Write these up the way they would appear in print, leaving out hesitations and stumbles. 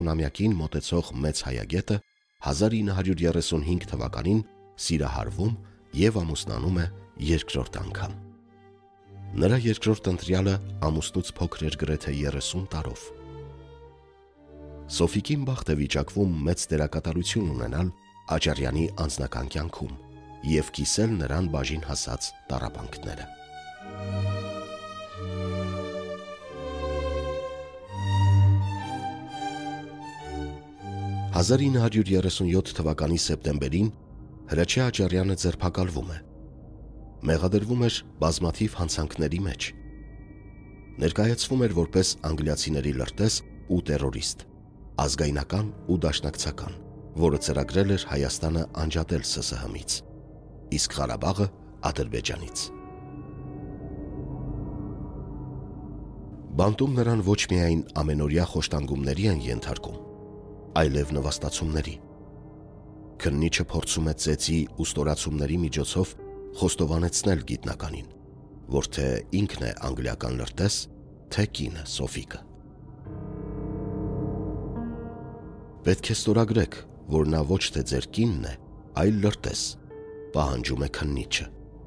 քառնամյակին մոտեցող մեծ հայագետը 1935 թվականին սիրահարվում և ամուսնանում է երկրորդ անգամ։ Նրա երկրորդ ընտրյալը ամուսնուց փոքր էր գրեթե 30 տարով։ Սոֆիկին բախտ է վիճակվում մեծ դերակատարություն ունենալ Աճարյանի անձնական կյանքում և կիսել նրան բաժին հասած տառապանքները։ «1937 թվականի սեպտեմբերին Հրաչյա Աճարյանը ձերբակալվում է։ Մեղադրվում էր բազմաթիվ հանցանքների մեջ։ Ներկայացվում էր որպես անգլիացիների լրտես ու տերորիստ, ազգայնական ու դաշնակցական, որը ծրագրել էր Հայաստանը անջատել ՍՍՀ-ից, իսկ Ղարաբաղը Ադրբեջանից։ Բանտում նրան ոչ միայն ամենօրյա խոշտանգումների են ենթարկում, այլև նվաստացումների։ Քննիչը փորձում է ծեծի ու ստորացումների միջոցով խոստովանեցնել գիտնականին, որ թե ինքն է անգլիական լրտես, թե կինը Սոֆիկը։ «Պետք է ստորագրեք, որ նա ոչ թե ձեր կինն է, այլ լրտես», պահանջում է քննիչը։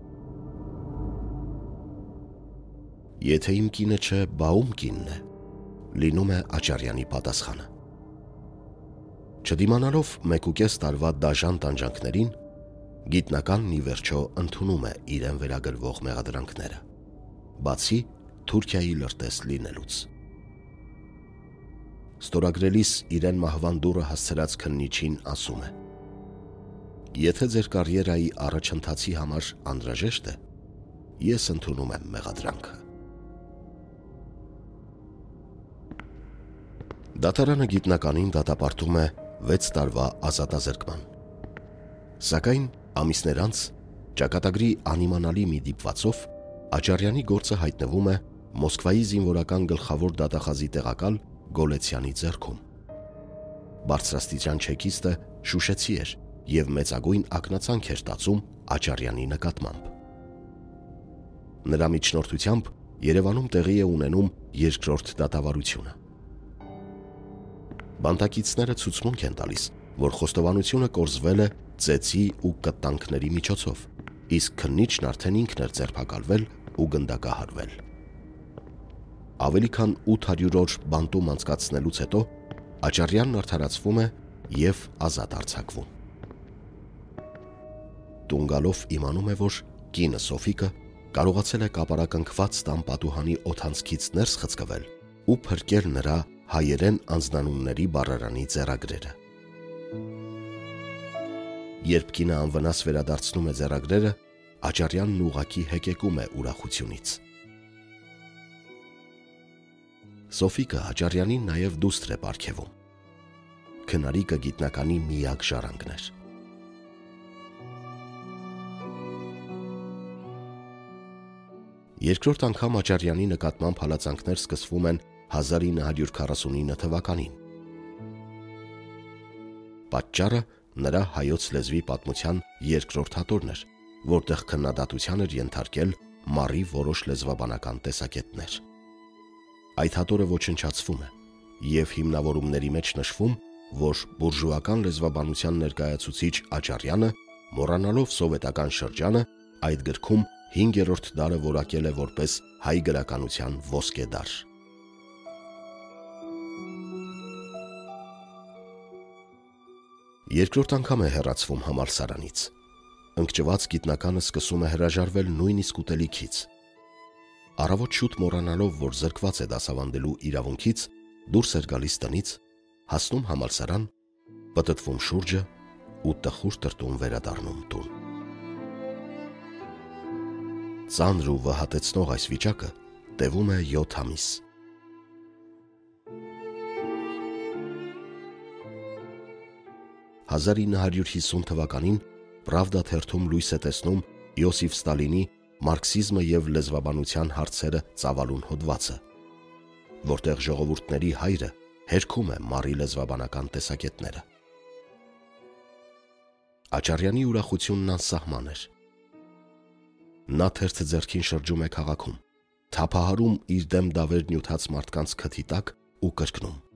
«Եթե իմ կինը չէ, բա ում կինն է», լինում է Աճարյանի պատասխանը։ Չդիմանալով 1.5 տարվա դաժան տանջանքներին, գիտնականն ի վերջո ընդունում է իրեն վերագրվող մեղադրանքները, բացի Թուրքիայի լրտես լինելուց։ Ստորագրելիս իրեն մահվան դուռը հասցրած քննիչին ասում է. «Եթե ձեր կարիերայի առաջընթացի համար անհրաժեշտ է, ես ընդունում եմ մեղադրանքը»։ Դատարանը գիտնականին դատապարտում է 6 տարվա ազատազրկման։ Սակայն ամիսներ անց ճակատագրի անիմանալի մի դիպվածով Աճարյանի գործը հայտնվում է Մոսկվայի զինվորական գլխավոր դատախազի տեղակալ Գոլեցյանի ձեռքում։ Բարձրաստիճան չեկիստը շուշեցի էր և մեծագույն ակնածանք էր տածում Աճարյանի նկատմամբ։ Նրա միջնորդությամբ Երևանում տեղի է ունենում երկրորդ դատավարությունը։ Բանտակիցները ցուցմունք են տալիս, որ խոստովանությունը կորզվել է ծեծի ու կտանքների միջոցով, իսկ քննիչն արդեն ինքն էր ձերբակալվել ու գնդակահարվել։ Ավելի քան 800 օր բանտում անցկացնելուց հետո Աճարյանն արդարացվում է և ազատ արձակվում։ Տուն գալով իմանում է, որ կինը Սոֆիկը կարողացել է կապարակնքված տան պատուհանի օդանցքից ներս խցկվել ու փրկել նրա հայերեն անձնանունների բառարանի ձեռագրերը։ Երբ կինը անվնաս վերադարձնում է ձեռագրերը, Աճարյանն ուղղակի հեկեկում է ուրախությունից։ Սոֆիկը Աճարյանին նաև դուստր է պարգևում։ Քնարիկը գիտնականի միակ ժառանգն էր։ Երկրորդ անգամ Աճարյանի նկատմամբ հալածանքներ սկսվում են 1949 թվականին։ Պատճառը նրա հայոց լեզվի պատմության երկրորդ հատորն էր, որտեղ քննադատության էր ենթարկել մառի որոշ լեզվաբանական տեսակետներ։ Այդ հատորը ոչնչացվում է և հիմնավորումների մեջ նշվում, որ բուրժուական լեզվաբանության ներկայացուցիչ Աճարյանը, մոռանալով սովետական շրջանը, այդ գրքում 5-րդ դարը որակել է որպես հայ գրականության ոսկե դար։ Երկրորդ անգամ է հեռացվում համալսարանից։ Ընկճված գիտնականը սկսում է հրաժարվել նույնիսկ ուտելիքից։ Առավոտ շուտ մոռանալով, որ զրկված է դասավանդելու իրավունքից, դուրս էր գալիս տնից, հասնում համալսարան, պտտվում շուրջը ու տխուր տրտում վերադառնում տուն։ Ծանր ու վհատեցնող այս վիճակը տևում է 7 ամիս։ 1950 թվականին Պրավդա թերթում լույս է տեսնում Յոսիֆ Ստալինի «Մարքսիզմը և լեզվաբանության հարցերը» ծավալուն հոդվածը, որտեղ ժողովուրդների հայրը հերքում է մառի լեզվաբանական տեսակետները։ Աճարյանի ուրախությունն անսահման էր։ Նա թերթը ձեռքին շրջում է քաղաքում, թափահարում իր դեմ դավեր նյութած մարդկանց քթի տակ ու կրկնում.